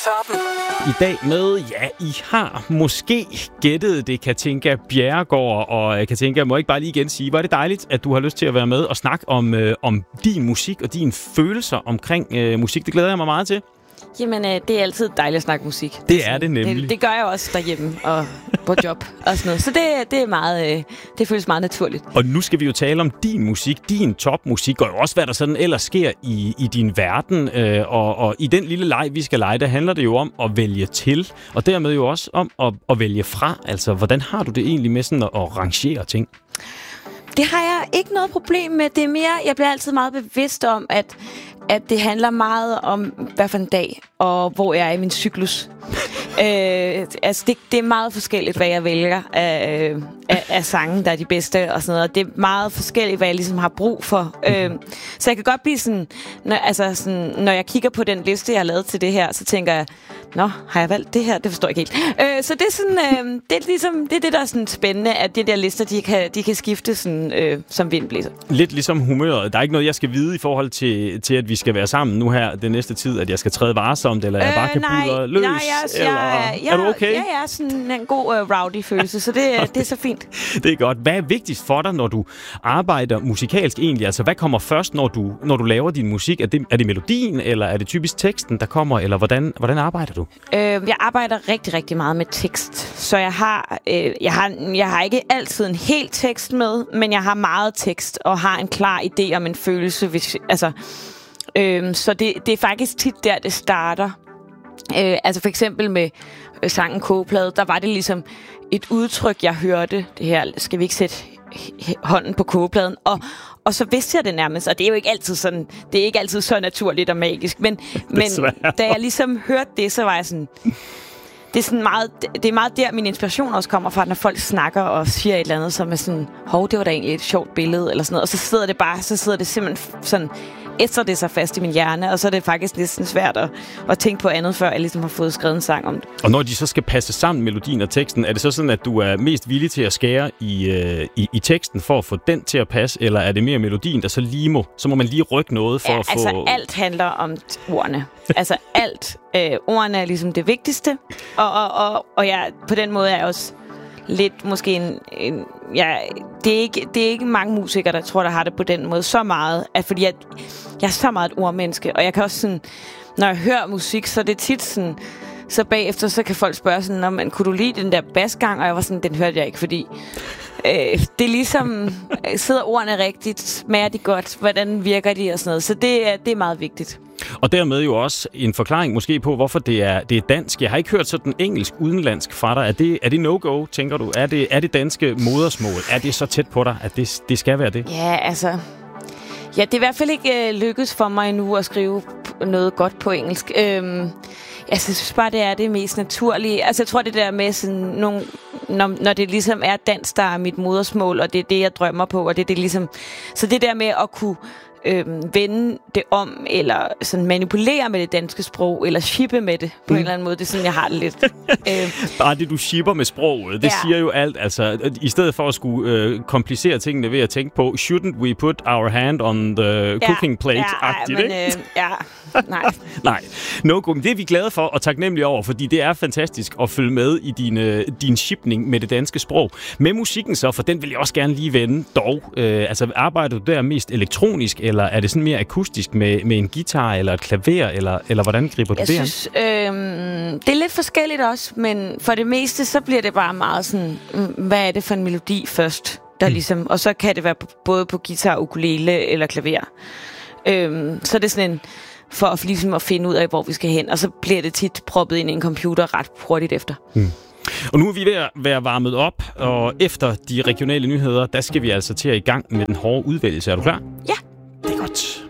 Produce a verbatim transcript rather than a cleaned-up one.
toppen. I dag med, ja, I har måske gættet det, Katinka Bjerregaard. Og Katinka, må jeg ikke bare lige igen sige, hvor er det dejligt, at du har lyst til at være med og snakke om, øh, om din musik og dine følelser omkring øh, musik. Det glæder jeg mig meget til. Jamen, øh, det er altid dejligt at snakke musik. Det er det nemlig. Det, det gør jeg også derhjemme og på job og sådan noget. Så det, det er meget, øh, det føles meget naturligt. Og nu skal vi jo tale om din musik, din topmusik, og jo også, hvad der sådan ellers sker i, i din verden. Øh, og, og i den lille leg, vi skal lege, der handler det jo om at vælge til, og dermed jo også om at, at vælge fra. Altså, hvordan har du det egentlig med sådan at, at rangere ting? Det har jeg ikke noget problem med. Det er mere, jeg bliver altid meget bevidst om, at at det handler meget om, hvad for en dag, og hvor jeg er i min cyklus. øh, altså, det, det er meget forskelligt, hvad jeg vælger af, af, af sange, der er de bedste, og sådan noget. Det er meget forskelligt, hvad jeg ligesom har brug for. Øh, så jeg kan godt blive sådan når, altså sådan, når jeg kigger på den liste, jeg har lavet til det her, så tænker jeg, nå, har jeg valgt det her? Det forstår jeg ikke helt. Øh, så det er sådan, øh, det er ligesom, det er det, der er sådan spændende, at de der lister, de kan, de kan skifte sådan, øh, som vindblæser. Lidt ligesom humøret. Der er ikke noget, jeg skal vide i forhold til, til at vi skal være sammen nu her den næste tid, at jeg skal træde varsomt, eller jeg øh, bare kan byde løs? Nej, jeg, eller, jeg, jeg, er du okay? Ja, jeg er sådan en god uh, rowdy-følelse, så det, det er så fint. Det er godt. Hvad er vigtigst for dig, når du arbejder musikalsk egentlig? Altså, hvad kommer først, når du, når du laver din musik? Er det, er det melodien, eller er det typisk teksten, der kommer, eller hvordan, hvordan arbejder du? Øh, jeg arbejder rigtig, rigtig meget med tekst, så jeg har, øh, jeg har, jeg har ikke altid en hel tekst med, men jeg har meget tekst, og har en klar idé om en følelse, hvis, altså... Øhm, så det, det er faktisk tit der, det starter. Øh, altså for eksempel med øh, sangen Kogeplade, der var det ligesom et udtryk, jeg hørte. Det her, skal vi ikke sætte hånden på kogepladen? Og, og så vidste jeg det nærmest, og det er jo ikke altid sådan, det er ikke altid så naturligt og magisk. Men, men da jeg ligesom hørte det, så var jeg sådan... Det er, sådan meget, det er meget der, min inspiration også kommer fra, når folk snakker og siger et eller andet, som er sådan, hov, det var da egentlig et sjovt billede, eller sådan noget. Og så sidder det bare, så sidder det simpelthen sådan, ætser det sig fast i min hjerne, og så er det faktisk næsten svært at, at tænke på andet, før jeg ligesom har fået skrevet en sang om det. Og når de så skal passe sammen, melodien og teksten, er det så sådan, at du er mest villig til at skære i, øh, i, i teksten for at få den til at passe, eller er det mere melodien, der så lige må, så må man lige rykke noget for ja, at få... altså alt handler om ordene. Altså alt. Øh, ordene er ligesom det vigtigste, og, og, og, og jeg, på den måde er jeg også lidt måske en... en ja, det, er ikke, det er ikke mange musikere, der tror, der har det på den måde så meget, at fordi jeg, jeg er så meget et ordmenneske, og jeg kan også sådan... Når jeg hører musik, så er det tit sådan... Så bagefter, så kan folk spørge sådan, men kunne du lide den der basgang? Og jeg var sådan, den hørte jeg ikke, fordi... Øh, det er ligesom, sidder ordene rigtigt, smager de godt, hvordan virker de og sådan noget. Så det er, det er meget vigtigt. Og dermed jo også en forklaring måske på, hvorfor det er, det er dansk. Jeg har ikke hørt sådan engelsk udenlandsk fra dig. Er det, er det no-go, tænker du? Er det, er det danske modersmål? Er det så tæt på dig, at det, det skal være det? Ja, altså... Ja, det er i hvert fald ikke øh, lykkedes for mig endnu at skrive noget godt på engelsk. Øhm, jeg synes bare, det er det mest naturlige. Altså, jeg tror, det der med sådan nogle... Når, når det ligesom er dans, der er mit modersmål, og det er det, jeg drømmer på, og det er det ligesom... Så det der med at kunne øhm, vende det om, eller sådan manipulere med det danske sprog, eller shippe med det på mm. en eller anden måde, det er sådan, jeg har det lidt. øhm. Bare det, du shipper med sproget, det ja. siger jo alt. Altså, i stedet for at skulle øh, komplicere tingene ved at tænke på, shouldn't we put our hand on the ja. cooking plate-agtigt, ja, ikke? Øh, ja, nej. Nej, no go. Det er vi glade for og taknemmelige over, fordi det er fantastisk at følge med i din, øh, din shipning med det danske sprog. Med musikken så, for den vil jeg også gerne lige vende. Dog, øh, altså arbejder du der mest elektronisk, eller er det sådan mere akustisk med, med en guitar eller et klaver, eller, eller hvordan griber du jeg det synes, øh, det er lidt forskelligt også, men for det meste, så bliver det bare meget sådan, hvad er det for en melodi først, der mm. ligesom, og så kan det være både på guitar, ukulele eller klaver. Øh, så er det sådan en, for at, ligesom at finde ud af, hvor vi skal hen, og så bliver det tit proppet ind i en computer ret hurtigt efter. Mm. Og nu er vi ved at være varmet op, og efter de regionale nyheder, der skal vi altså til at i gang med den hårde udvælgelse. Er du klar? Ja. Det er godt.